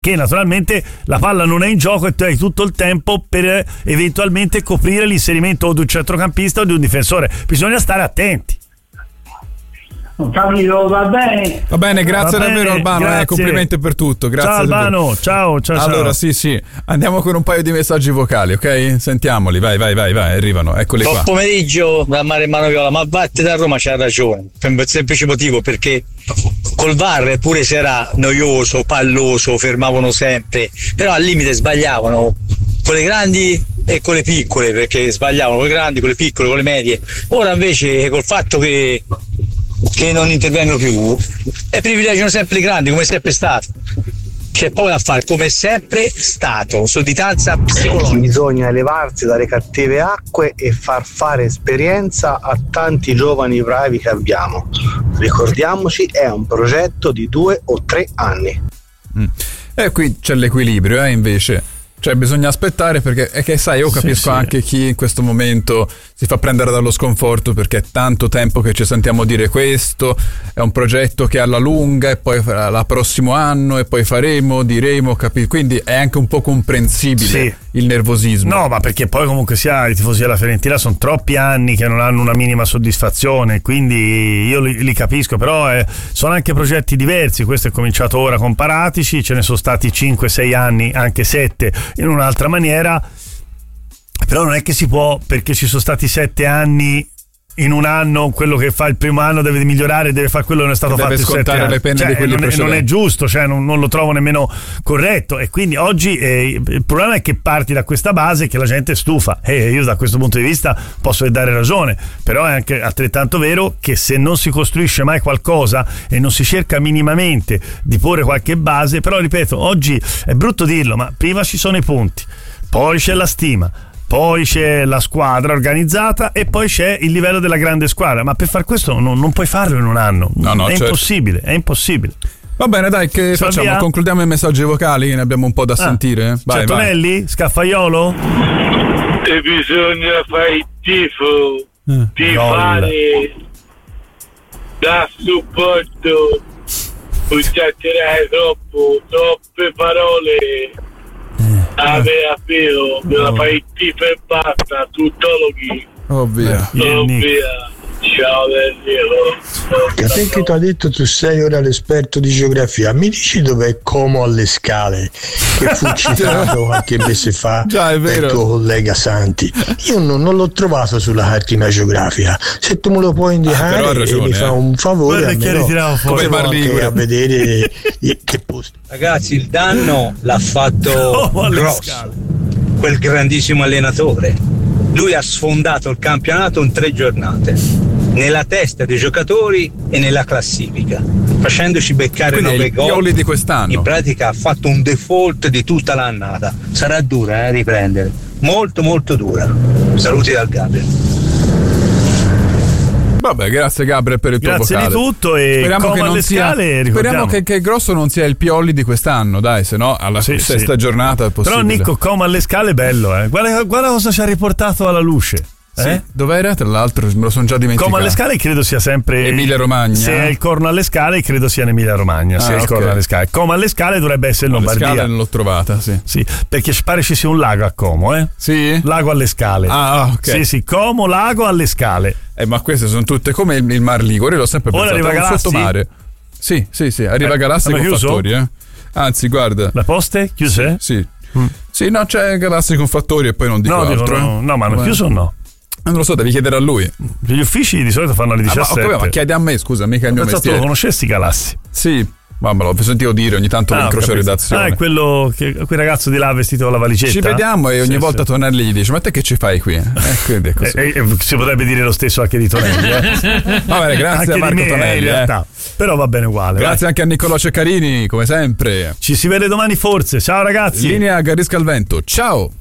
che naturalmente la palla non è in gioco e tu hai tutto il tempo per eventualmente coprire l'inserimento o di un centrocampista o di un difensore. Bisogna stare attenti. Capito, va bene. Va bene, grazie davvero Albano, complimenti per tutto. Grazie. Ciao Albano, ciao. Allora sì, andiamo con un paio di messaggi vocali, ok? Sentiamoli, vai, arrivano, eccoli qua. Buon pomeriggio da Mare Manoviola, ma Vatte da Roma c'ha ragione, per un semplice motivo, perché col VAR pure se era noioso, palloso, fermavano sempre, però al limite sbagliavano con le grandi e con le piccole, perché sbagliavano con le grandi, con le piccole, con le medie. Ora invece col fatto che non intervengono più e privilegiano sempre i grandi, come sempre stato. C'è poco da fare, come sempre stato, sudditanza psicologica. Bisogna elevarsi dalle cattive acque e far fare esperienza a tanti giovani bravi che abbiamo. Ricordiamoci, è un progetto di 2 o 3 anni. E qui c'è l'equilibrio, invece. Cioè bisogna aspettare, perché è che sai, io capisco anche chi in questo momento si fa prendere dallo sconforto, perché è tanto tempo che ci sentiamo dire questo, è un progetto che è alla lunga e poi la prossimo anno e poi diremo, quindi è anche un po' comprensibile il nervosismo. No, ma perché poi comunque sia i tifosi della Fiorentina sono troppi anni che non hanno una minima soddisfazione, quindi io li capisco, però sono anche progetti diversi. Questo è cominciato ora con Paratici, ce ne sono stati 5-6 anni, anche 7 in un'altra maniera, però non è che si può, perché ci sono stati 7 anni in un anno, quello che fa il primo anno deve migliorare, deve fare quello che non è stato fatto in 7 anni. Le penne di quelli precedenti. Non è giusto, non lo trovo nemmeno corretto, e quindi oggi il problema è che parti da questa base che la gente è stufa, e io da questo punto di vista posso dare ragione, però è anche altrettanto vero che se non si costruisce mai qualcosa e non si cerca minimamente di porre qualche base, però ripeto, oggi è brutto dirlo, ma prima ci sono i punti, poi c'è la stima, poi c'è la squadra organizzata e poi c'è il livello della grande squadra, ma per far questo non puoi farlo in un anno. È impossibile, è impossibile. Va bene, dai, che facciamo? Via? Concludiamo i messaggi vocali, ne abbiamo un po' da sentire. Vai, Tonelli, Scaffaiolo? E bisogna fare il tifo, tifare, da supporto, ucciatterai troppe parole. La fai il tifo e basta, tuttologi. Ovvia. Ciao Dio. Perché tu hai detto tu sei ora l'esperto di geografia, mi dici dov'è Como alle Scale, che fu citato qualche mese fa dal tuo collega Santi? Io non l'ho trovato sulla cartina geografica, se tu me lo puoi indicare ragione, mi fa un favore, anche a vedere che posto. Ragazzi, il danno l'ha fatto Gross, quel grandissimo allenatore. Lui ha sfondato il campionato in 3 giornate, nella testa dei giocatori e nella classifica, facendoci beccare 9 gol di quest'anno. In pratica ha fatto un default di tutta l'annata. Sarà dura riprendere, molto molto dura. Saluti dal Gabriel. Vabbè, grazie Gabriel per il tuo vocale. Grazie di tutto, e speriamo che non scale, speriamo che Grosso non sia il Pioli di quest'anno, dai, se no alla sesta giornata è possibile. Però Nico, Como alle Scale è bello, guarda cosa ci ha riportato alla luce. Dov'era? Tra l'altro me lo sono già dimenticato. Como alle Scale credo sia sempre Emilia Romagna. Se è il Corno alle Scale credo sia in Emilia Romagna. Se è il Corno alle Scale. Como alle Scale dovrebbe essere in Lombardia. Scale non l'ho trovata, sì, perché pare ci sia un lago a Como, Sì? Lago alle Scale. Ok. Sì, Como, lago alle Scale. Ma queste sono tutte come il Mar Ligure, l'ho sempre pensato. Ora arriva Galassi? Sottomare. Sì, arriva Galassi con Fattori, Anzi, guarda. La poste? Chiuse? Sì. Sì, no, c'è Galassi con Fattori e poi non dico altro. No, ma hanno chiuso o no? Non lo so, devi chiedere a lui. Gli uffici di solito fanno alle 17. Ma chiedi a me, scusa, mica il mio mestiere. Tu lo conoscesti Galassi? Sì, ma me l'ho sentito dire, ogni tanto lo incrocio redazione. È quello quel ragazzo di là vestito con la valigetta. Ci vediamo e ogni volta Tonelli gli dice: ma te che ci fai qui? Quindi è così. Si potrebbe dire lo stesso anche di Tonelli. Va bene, grazie anche a Marco Tonelli. In realtà. Però va bene uguale. Grazie anche a Niccolò Ceccarini, come sempre. Ci si vede domani forse. Ciao ragazzi. Linea Garisca al vento. Ciao.